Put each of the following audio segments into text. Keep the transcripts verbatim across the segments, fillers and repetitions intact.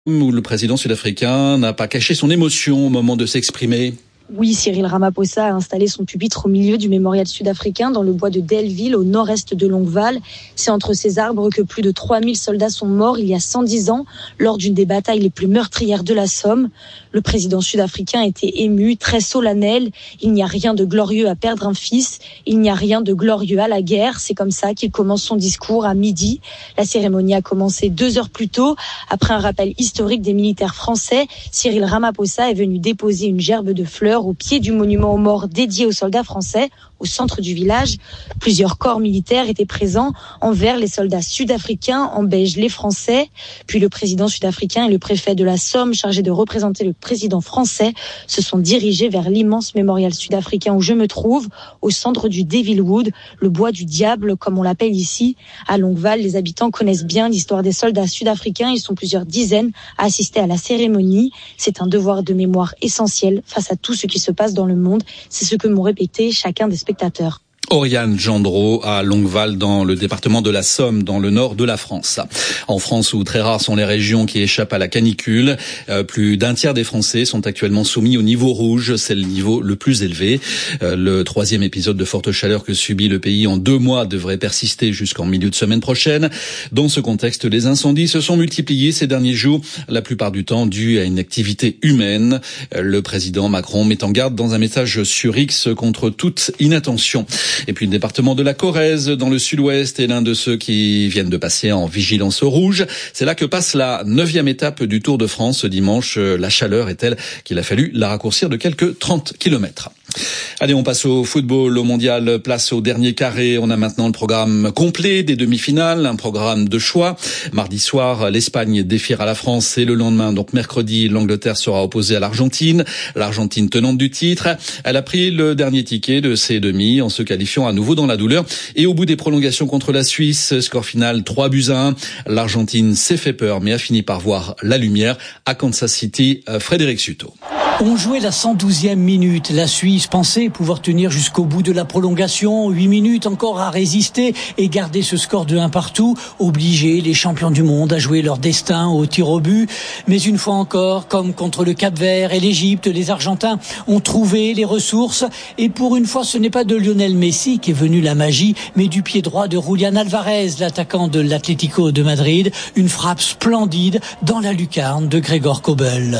Où le président sud-africain n'a pas caché son émotion au moment de s'exprimer. Oui, Cyril Ramaphosa a installé son pupitre au milieu du mémorial sud-africain dans le bois de Delville, au nord-est de Longueval. C'est entre ces arbres que plus de trois mille soldats sont morts il y a cent dix ans, lors d'une des batailles les plus meurtrières de la Somme. Le président sud-africain était ému, très solennel. Il n'y a rien de glorieux à perdre un fils. Il n'y a rien de glorieux à la guerre. C'est comme ça qu'il commence son discours à midi. La cérémonie a commencé deux heures plus tôt. Après un rappel historique des militaires français, Cyril Ramaphosa est venu déposer une gerbe de fleurs au pied du monument aux morts dédié aux soldats français, au centre du village. Plusieurs corps militaires étaient présents. En vert, les soldats sud-africains, en beige, les Français. Puis le président sud-africain et le préfet de la Somme, chargé de représenter le président français, se sont dirigés vers l'immense mémorial sud-africain où je me trouve, au centre du Devilwood, le bois du diable, comme on l'appelle ici. À Longueval, les habitants connaissent bien l'histoire des soldats sud-africains. Ils sont plusieurs dizaines à assister à la cérémonie. C'est un devoir de mémoire essentiel face à tout ce qui se passe dans le monde. C'est ce que m'ont répété chacun des spectateurs. Oriane Gendreau à Longueval dans le département de la Somme, dans le nord de la France. En France, où très rares sont les régions qui échappent à la canicule, euh, plus d'un tiers des Français sont actuellement soumis au niveau rouge. C'est le niveau le plus élevé. Euh, le troisième épisode de forte chaleur que subit le pays en deux mois devrait persister jusqu'en milieu de semaine prochaine. Dans ce contexte, les incendies se sont multipliés ces derniers jours, la plupart du temps dus à une activité humaine. Le président Macron met en garde dans un message sur X contre toute inattention. Et puis le département de la Corrèze, dans le sud-ouest, est l'un de ceux qui viennent de passer en vigilance rouge. C'est là que passe la neuvième étape du Tour de France ce dimanche. La chaleur est telle qu'il a fallu la raccourcir de quelques trente kilomètres. Allez, on passe au football, au mondial, place au dernier carré. On a maintenant le programme complet des demi-finales, un programme de choix. Mardi soir, l'Espagne défiera la France et le lendemain, donc mercredi, l'Angleterre sera opposée à l'Argentine. L'Argentine tenante du titre. Elle a pris le dernier ticket de ces demi en se qualifiant à nouveau dans la douleur. Et au bout des prolongations contre la Suisse, score final trois buts à un. L'Argentine s'est fait peur mais a fini par voir la lumière à Kansas City. Frédéric Suto. On jouait la cent douzième minute. La Suisse pensait pouvoir tenir jusqu'au bout de la prolongation. Huit minutes encore à résister et garder ce score de un partout. Obliger les champions du monde à jouer leur destin au tir au but. Mais une fois encore, comme contre le Cap-Vert et l'Égypte, les Argentins ont trouvé les ressources. Et pour une fois, ce n'est pas de Lionel Messi qui est venu la magie, mais du pied droit de Julián Álvarez, l'attaquant de l'Atlético de Madrid. Une frappe splendide dans la lucarne de Gregor Kobel.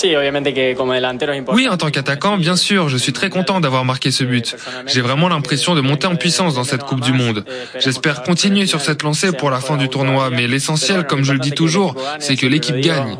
Oui, en tant qu'attaquant, bien sûr, je suis très content d'avoir marqué ce but. J'ai vraiment l'impression de monter en puissance dans cette Coupe du Monde. J'espère continuer sur cette lancée pour la fin du tournoi, mais l'essentiel, comme je le dis toujours, c'est que l'équipe gagne.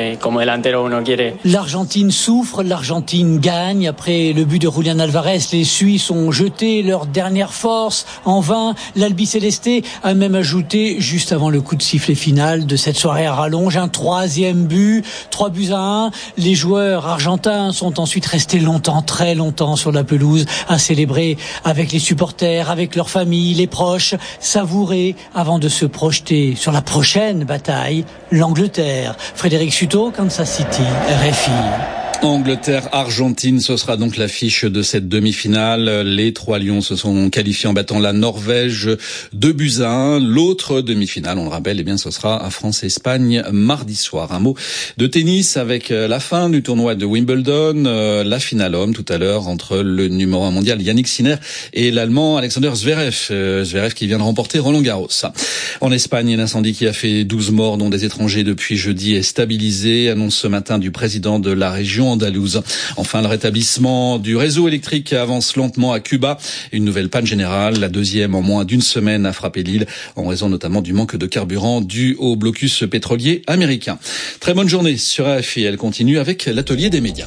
L'Argentine souffre, l'Argentine gagne. Après le but de Julián Álvarez, les Suisses ont jeté leur dernière force. En vain, l'Albiceleste a même ajouté, juste avant le coup de sifflet final de cette soirée à rallonge, un troisième but, trois buts à un. Les joueurs argentins sont ensuite restés longtemps, très longtemps sur la pelouse à célébrer avec les supporters, avec leurs familles, les proches, savourer avant de se projeter sur la prochaine bataille, l'Angleterre. Frédéric Suto, Kansas City, R F I. Angleterre-Argentine, ce sera donc l'affiche de cette demi-finale. Les trois Lions se sont qualifiés en battant la Norvège deux buts à un. L'autre demi-finale, on le rappelle, eh bien, ce sera à France-Espagne mardi soir. Un mot de tennis avec la fin du tournoi de Wimbledon, la finale homme tout à l'heure entre le numéro un mondial Yannick Sinner et l'Allemand Alexander Zverev. Zverev qui vient de remporter Roland-Garros. En Espagne, l'incendie qui a fait douze morts, dont des étrangers depuis jeudi, est stabilisé, annonce ce matin du président de la région andalouse. Enfin, le rétablissement du réseau électrique avance lentement à Cuba. Une nouvelle panne générale, la deuxième en moins d'une semaine, a frappé l'île, en raison notamment du manque de carburant dû au blocus pétrolier américain. Très bonne journée sur R F I. Elle continue avec l'atelier des médias.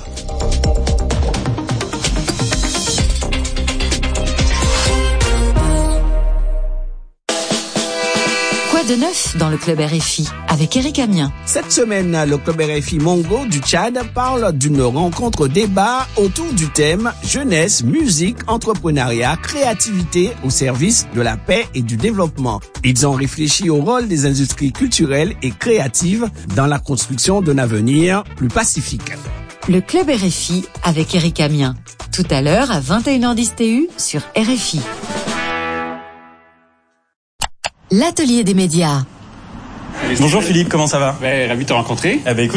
De neuf dans le Club R F I avec Eric Amien. Cette semaine, le Club R F I Mongo du Tchad parle d'une rencontre débat autour du thème jeunesse, musique, entrepreneuriat, créativité au service de la paix et du développement. Ils ont réfléchi au rôle des industries culturelles et créatives dans la construction d'un avenir plus pacifique. Le Club R F I avec Eric Amien. Tout à l'heure à vingt et une heures dix T U sur R F I. L'atelier des médias. Bonjour Philippe, comment ça va? Ouais, ravi de te rencontrer. Eh ben, écoute,